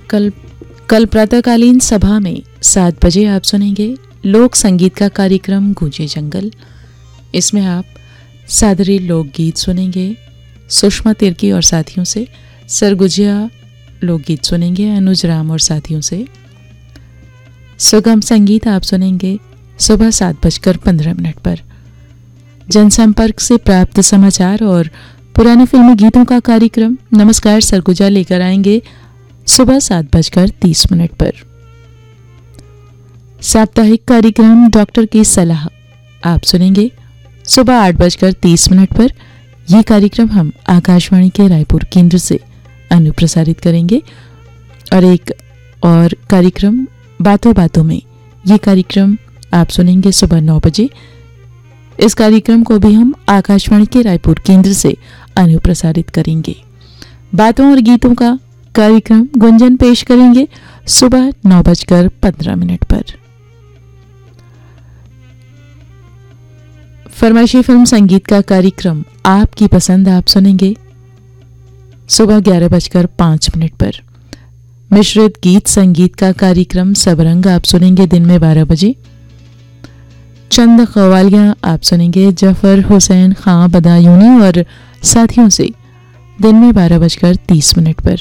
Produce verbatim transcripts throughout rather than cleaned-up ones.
कल कल प्रातःकालीन सभा में सात बजे आप सुनेंगे लोक संगीत का कार्यक्रम गूंजे जंगल। इसमें आप सादरी लोकगीत सुनेंगे सुषमा तिर्की और साथियों से, सरगुजिया लोकगीत सुनेंगे अनुज राम और साथियों से, सुगम संगीत आप सुनेंगे सुबह सात बजकर पंद्रह मिनट पर। जनसंपर्क से प्राप्त समाचार और पुराने फिल्मी गीतों का कार्यक्रम नमस्कार सरगुजा लेकर आएंगे सुबह सात बजकर तीस मिनट पर। साप्ताहिक कार्यक्रम डॉक्टर की सलाह आप सुनेंगे सुबह आठ बजकर तीस मिनट पर। यह कार्यक्रम हम आकाशवाणी के रायपुर केंद्र से अनुप्रसारित करेंगे। और एक और कार्यक्रम बातों बातों में, ये कार्यक्रम आप सुनेंगे सुबह नौ बजे। इस कार्यक्रम को भी हम आकाशवाणी के रायपुर केंद्र से अनुप्रसारित करेंगे। बातों और गीतों का कार्यक्रम गुंजन पेश करेंगे सुबह नौ बजकर पंद्रह मिनट पर। फरमाइशी फिल्म संगीत का कार्यक्रम आपकी पसंद आप सुनेंगे सुबह ग्यारह बजकर पांच मिनट पर। मिश्रित गीत संगीत का कार्यक्रम सबरंग आप सुनेंगे दिन में बारह बजे। चंद कवालियां आप सुनेंगे जफर हुसैन खां बदायूनी और साथियों से दिन में बारह बजकर तीस मिनट पर।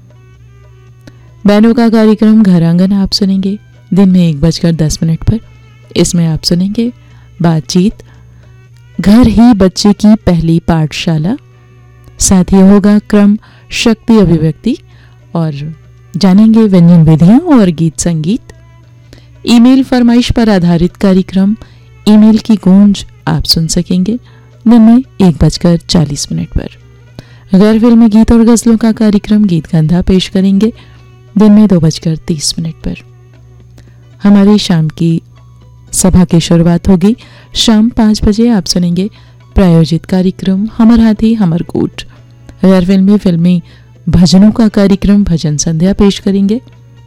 बहनों का कार्यक्रम घर आंगन आप सुनेंगे दिन में एक बजकर दस मिनट पर। इसमें आप सुनेंगे बातचीत, घर ही बच्चे की पहली पाठशाला, साथ ही होगा क्रम शक्ति अभिव्यक्ति और जानेंगे व्यंजन विधियां और गीत संगीत। ईमेल फरमाइश पर आधारित कार्यक्रम ईमेल की गूंज आप सुन सकेंगे दिन में एक बजकर चालीस मिनट पर। गैर फिल्मी गीत और गजलों का कार्यक्रम गीत गंधा पेश करेंगे दिन में दो बजकर तीस मिनट पर। हमारी शाम की सभा की शुरुआत होगी शाम पाँच बजे। आप सुनेंगे प्रायोजित कार्यक्रम हमर हाथी हमर कूट। गैर फिल्मी फिल्मी भजनों का कार्यक्रम भजन संध्या पेश करेंगे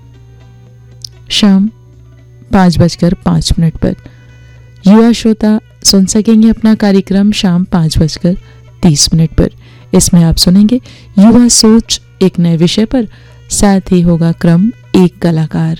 शाम पाँच बजकर पाँच मिनट पर। युवा श्रोता सुन सकेंगे अपना कार्यक्रम शाम पाँच बजकर तीस मिनट पर। इसमें आप सुनेंगे युवा सोच एक नए विषय पर, साथ ही होगा क्रम एक कलाकार।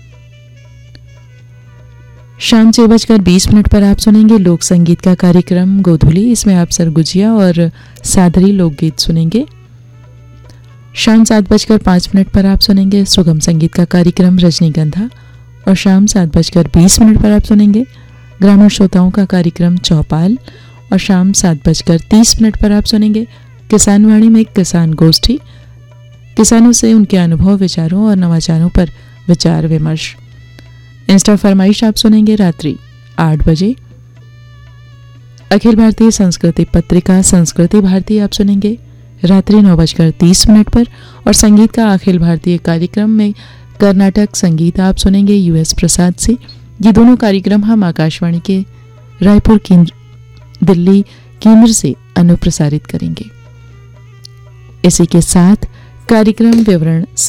शाम छह बजकर बीस मिनट पर आप सुनेंगे लोक संगीत का कार्यक्रम गोधुली। इसमें आप सरगुजिया और सादरी लोकगीत सुनेंगे। शाम सात बजकर पाँच मिनट पर आप सुनेंगे सुगम संगीत का कार्यक्रम रजनीगंधा। और शाम सात बजकर बीस मिनट पर आप सुनेंगे ग्रामीण श्रोताओं का कार्यक्रम चौपाल। और शाम सात बजकर तीस मिनट पर आप सुनेंगे किसानवाणी में किसान गोष्ठी, किसानों से उनके अनुभव विचारों और नवाचारों पर विचार विमर्श। इंस्टा फरमाइश आप सुनेंगे रात्रि आठ बजे। अखिल भारतीय संस्कृति पत्रिका संस्कृति भारती आप सुनेंगे रात्रि नौ बजकर तीस मिनट पर। और संगीत का अखिल भारतीय कार्यक्रम में कर्नाटक संगीत आप सुनेंगे यूएस प्रसाद से। ये दोनों कार्यक्रम हम आकाशवाणी के रायपुर केंद्र दिल्ली केंद्र से अनुप्रसारित करेंगे। इसी के साथ कार्यक्रम विवरण